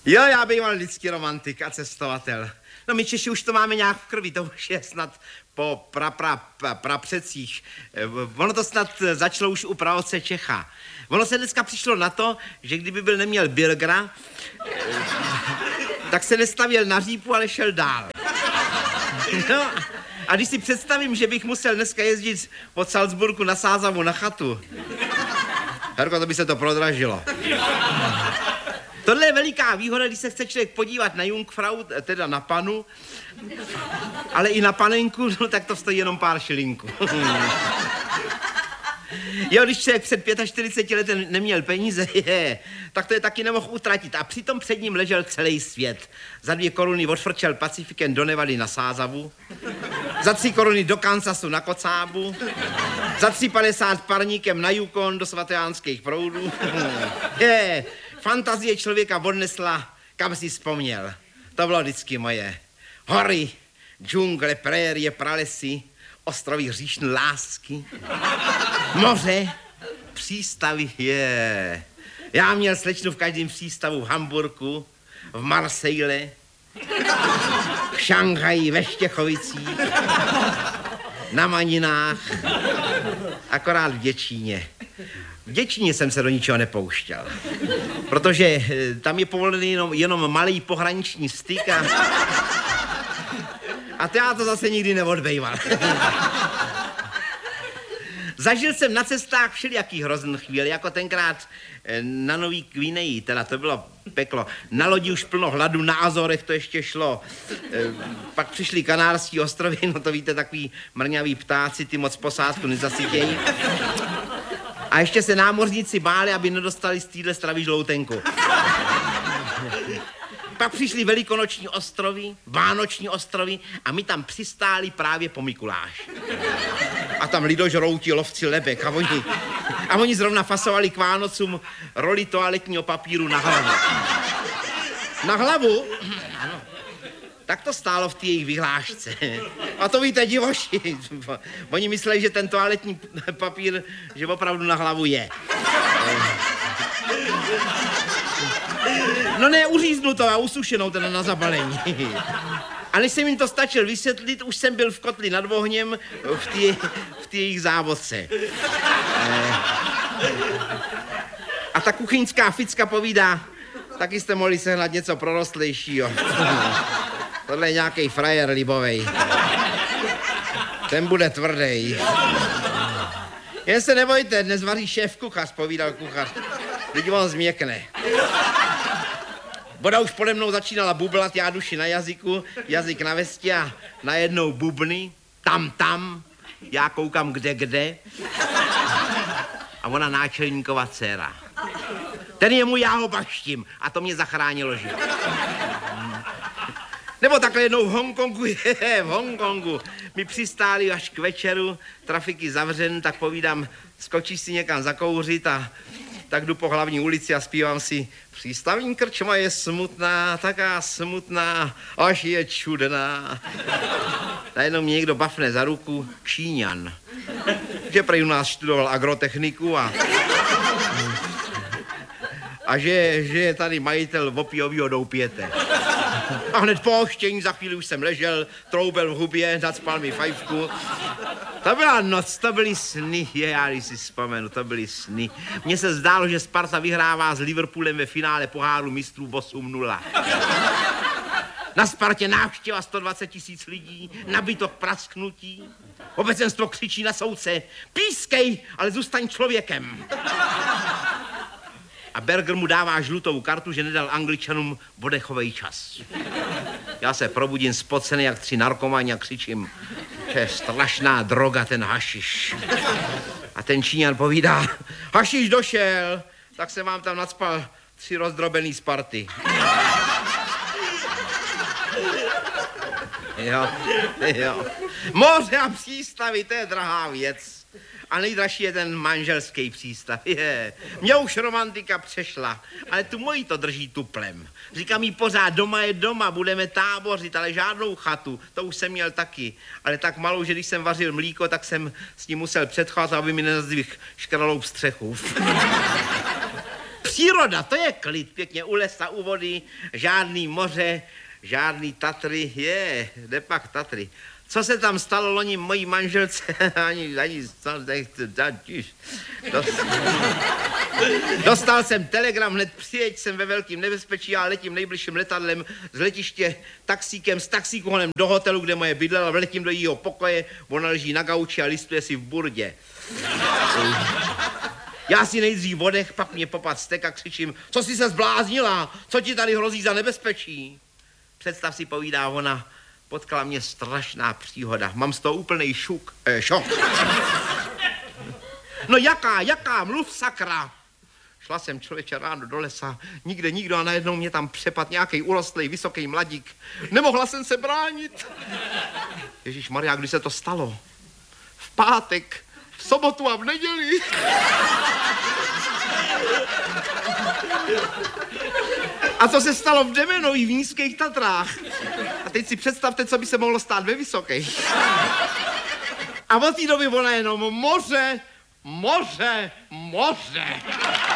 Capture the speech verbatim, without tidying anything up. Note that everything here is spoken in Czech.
Jo, já býval vždycky romantik a cestovatel. No my Češi už to máme nějak v krvi, to už je snad po pra, pra, pra, prapředcích. Ono to snad začalo už u praotce Čecha. Ono se dneska přišlo na to, že kdyby byl neměl Birgera, tak se nestavil na řípu, ale šel dál. No, a když si představím, že bych musel dneska jezdit od Salzburgu na Sázavu na chatu, Herko, to by se to prodražilo. Tohle je veliká výhoda, když se chce člověk podívat na Jungfrau, teda na panu, ale i na panenku, no tak to stojí jenom pár šilinků. Jo, když člověk před čtyřiceti pěti lety neměl peníze, je, tak to je taky nemohl utratit. A přitom před ním ležel celý svět. Za dvě koruny odfrčel Pacifikem do Nevady na Sázavu, za tři koruny do Kansasu na Kocábu, za tři padesát parníkem na Yukon do svatejánských proudů. Je, fantazie člověka odnesla, kam si vzpomněl. To bylo vždycky moje. Hory, džungle, prérie, pralesy, ostrovy hříšné lásky, moře, přístavy, je. Já měl slečnu v každém přístavu v Hamburku, v Marseille, v Šanghaji, ve Štěchovicích, na Maninách, akorát v Děčíně. V Děčíně jsem se do ničeho nepouštěl, protože tam je povolený jenom, jenom malý pohraniční styk a, a to já to zase nikdy neodbejval. Zažil jsem na cestách všelijaký hrozný chvíli, jako tenkrát na Nový Gvineji, teda to bylo peklo. Na lodi už plno hladu, na Azorech to ještě šlo. Pak přišli Kanárský ostrovy, no to víte, takový mrňavý ptáci, ty moc posádku nezasytějí. A ještě se námořníci báli, aby nedostali z téhle stravy žloutenku. Pak přišli velikonoční ostrovy, vánoční ostrovy a my tam přistáli právě po Mikuláši. A tam lidožrouti, lovci lebek a oni, a oni zrovna fasovali k Vánocům roli toaletního papíru na hlavu. Na hlavu? Ano. Tak to stálo v té jejich vyhlášce. A to víte, divoši. Oni mysleli, že ten toaletní papír, že opravdu na hlavu je. No ne, uříznutou a usušenou teda na zabalení. A než jsem jim to stačil vysvětlit, už jsem byl v kotli nad ohněm v té v té jejich závodce. A ta kuchyňská ficka povídá, taky jste mohli sehnat něco prorostlejšího. Tohle je nějaký frajer libovej. Ten bude tvrdý. Jen se nebojte, dnes vaří šéf kuchař, povídal kuchař. Lidi on změkne. Voda už pode mnou začínala bublat, já duši na jazyku, jazyk na vestě a najednou bubny, tam, tam, já koukám kde, kde. A ona náčelníkova dcera. Ten je můj, já ho baštím a to mě zachránilo život. Nebo takhle jednou v Hongkongu, je, v Hongkongu. My přistáli až k večeru, trafiky zavřen, tak povídám, skočíš si někam zakouřit a tak jdu po hlavní ulici a zpívám si přístavní krčma je smutná, taká smutná, až je čudná. Najednou mě někdo bafne za ruku, Číňan, že prej u nás študoval agrotechniku a, a že, že je tady majitel opiovýho doupěte. A hned po oštění za chvíli už jsem ležel, troubel v hubě, nacpal mi fajfku. To byla noc, to byly sny, je, já když si vzpomenu, to byly sny. Mně se zdálo, že Sparta vyhrává s Liverpoolem ve finále poháru mistrů osm nula. Na Spartě návštěva sto dvacet tisíc lidí, nabito k prasknutí. Obecenstvo křičí na soudce, pískej, ale zůstaň člověkem. A Berger mu dává žlutou kartu, že nedal Angličanům bodechovej čas. Já se probudím spocený jak tři narkomani a křičím, to je strašná droga, ten hašiš. A ten Číňan povídá, hašiš došel, tak jsem vám tam nacpal tři rozdrobený Sparty. Jo, jo. Moře a přístavy, to je drahá věc. A nejdražší je ten manželský přístav. Je. Mě už romantika přešla, ale tu moji to drží tuplem. Říkám jí pořád, doma je doma, budeme tábořit, ale žádnou chatu, to už jsem měl taky. Ale tak malou, že když jsem vařil mlíko, tak jsem s ním musel předcházet, aby mi nezdvihl škralou střechu. Příroda, to je klid, pěkně u lesa, u vody, žádný moře, žádný Tatry, je, jde pak Tatry. Co se tam stalo loni mojí manželce, ani, ani, dostal jsem telegram, hned přijeď, jsem ve velkém nebezpečí, já letím nejbližším letadlem z letiště taxíkem, s taxíku honem do hotelu, kde moje bydlela, letím do jejího pokoje, ona leží na gauči a listuje si v burdě. Já si nejdřív vodech, pak mě popad stek a křičím, co jsi se zbláznila, co ti tady hrozí za nebezpečí? Představ si, povídá ona, potkala mě strašná příhoda, mám z toho úplnej šuk, eh, šok. No jaká, jaká, mluv sakra. Šla jsem člověče ráno do lesa, nikde nikdo a najednou mě tam přepad nějaký urostlej, vysoký mladík. Nemohla jsem se bránit. Ježišmarja, kdy se to stalo? V pátek, v sobotu a v neděli. A co se stalo v Demenovi v Nízkých Tatrách? A teď si představte, co by se mohlo stát ve Vysokých. A od té doby ona jenom moře, moře, moře.